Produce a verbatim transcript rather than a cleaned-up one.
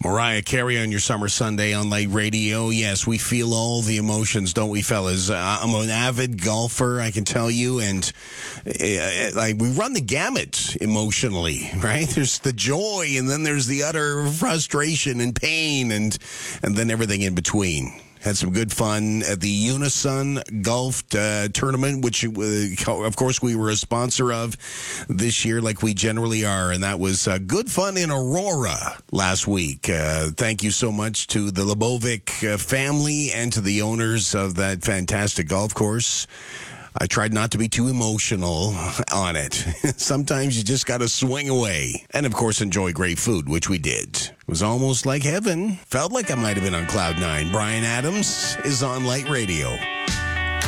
Mariah Carey on your summer Sunday on Light Radio. Yes, we feel all the emotions, don't we, fellas? Uh, I'm an avid golfer, I can tell you, and uh, like we run the gamut emotionally, right? There's the joy, and then there's the utter frustration and pain, and and then everything in between. Had some good fun at the Unison Golf uh, Tournament, which, uh, of course, we were a sponsor of this year, like we generally are. And that was uh, good fun in Aurora last week. Uh, thank you so much to the Lebovic uh, family and to the owners of that fantastic golf course. I tried not to be too emotional on it. Sometimes you just got to swing away. And, of course, enjoy great food, which we did. It was almost like heaven. Felt like I might have been on Cloud nine. Brian Adams is on Light Radio.